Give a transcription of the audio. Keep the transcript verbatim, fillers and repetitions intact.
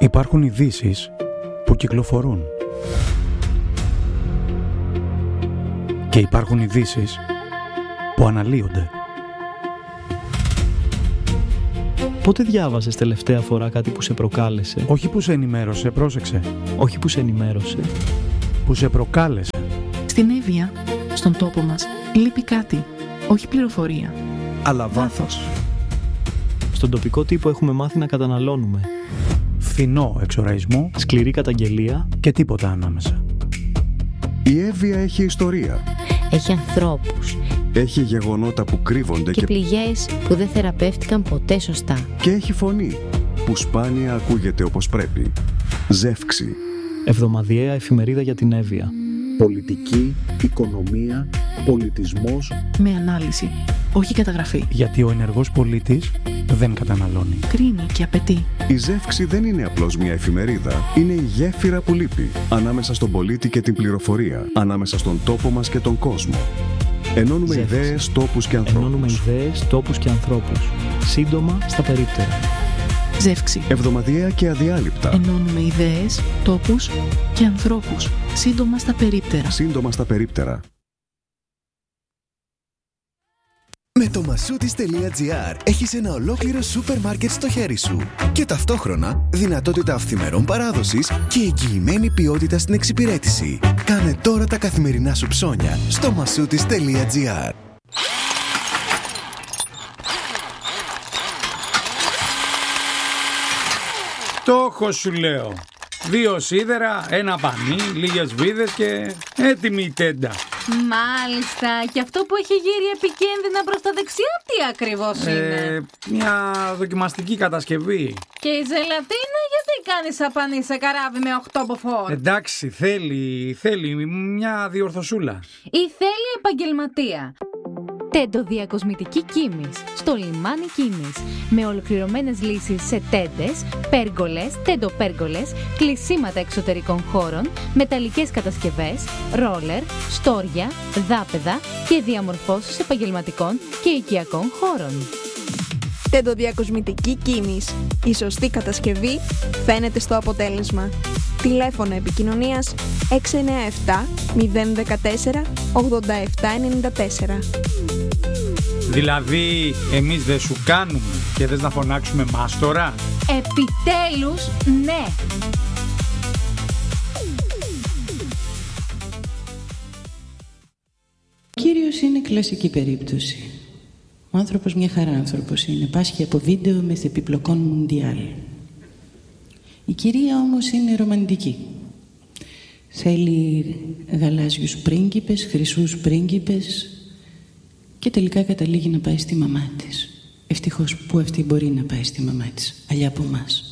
Υπάρχουν ειδήσεις που κυκλοφορούν. Και υπάρχουν ειδήσεις που αναλύονται. Πότε διάβασες τελευταία φορά κάτι που σε προκάλεσε? Όχι που σε ενημέρωσε, πρόσεξε. Όχι που σε ενημέρωσε. Που σε προκάλεσε. Στην Εύβοια, στον τόπο μας, λείπει κάτι. Όχι πληροφορία. Αλλά βάθος. Στον τοπικό τύπο έχουμε μάθει να καταναλώνουμε. Φθηνό εξοραϊσμό. Σκληρή καταγγελία. Και τίποτα ανάμεσα. Η Εύβοια έχει ιστορία. Έχει ανθρώπους. Έχει γεγονότα που κρύβονται και, και πληγές που δεν θεραπεύτηκαν ποτέ σωστά. Και έχει φωνή που σπάνια ακούγεται όπως πρέπει. Ζεύξη. Εβδομαδιαία εφημερίδα για την Εύβοια. Πολιτική, οικονομία, πολιτισμός. Με ανάλυση, όχι καταγραφή. Γιατί ο ενεργός πολίτης δεν καταναλώνει. Κρίνει και απαιτεί. Η Ζεύξη δεν είναι απλώς μια εφημερίδα. Είναι η γέφυρα που λείπει ανάμεσα στον πολίτη και την πληροφορία. Ανάμεσα στον τόπο μας και τον κόσμο. Ενώνουμε Ζεύξη. ιδέες, τόπους και ανθρώπους. Ενώνουμε ιδέες, τόπους και ανθρώπους. Σύντομα στα περίπτερα. Ζεύξη. Εβδομαδιαία και αδιάλειπτα. Ενώνουμε ιδέες, τόπους και ανθρώπους. Σύντομα στα περίπτερα. Σύντομα στα περίπτερα. Με το masoutis τελεία gr έχεις ένα ολόκληρο σούπερ μάρκετ στο χέρι σου και ταυτόχρονα δυνατότητα αυθημερών παράδοσης και εγγυημένη ποιότητα στην εξυπηρέτηση. Κάνε τώρα τα καθημερινά σου ψώνια στο masoutis τελεία gr. Στόχο σου λέω. Δύο σίδερα, ένα πανί, λίγες βίδες και έτοιμη η τέντα. Μάλιστα. Και αυτό που έχει γύρει επικίνδυνα προς τα δεξιά, τι ακριβώς είναι? Ε, μια δοκιμαστική κατασκευή. Και η ζελατίνα γιατί κάνεις απανί σε καράβι με οκτώ μποφόρ? Εντάξει, θέλει, θέλει μια διορθωσούλα. Ή θέλει επαγγελματία. Τέντο Διακοσμητική Κίμης, στο λιμάνι Κίμης, με ολοκληρωμένες λύσεις σε τέντες, πέργολες, τεντοπέργολες, κλεισίματα εξωτερικών χώρων, μεταλλικές κατασκευές, ρόλερ, στόρια, δάπεδα και διαμορφώσεις επαγγελματικών και οικιακών χώρων. Τέντο Διακοσμητική Κίμης. Η σωστή κατασκευή φαίνεται στο αποτέλεσμα. Τηλέφωνο επικοινωνίας έξι εννιά επτά μηδέν ένα τέσσερα ογδόντα επτά ενενήντα τέσσερα. Δηλαδή, εμείς δεν σου κάνουμε και θες να φωνάξουμε μάστορα? Επιτέλους, ναι! Ο Κύριος είναι κλασική περίπτωση. Ο άνθρωπος μια χαρά άνθρωπος είναι. Πάσχει από βίντεο με επιπλοκών μουντιάλ. Η κυρία όμως είναι ρομαντική. Θέλει γαλάζιους πρίγκιπες, χρυσούς πρίγκιπες και τελικά καταλήγει να πάει στη μαμά της. Ευτυχώς που αυτή μπορεί να πάει στη μαλλιά της, αλλιά από εμάς.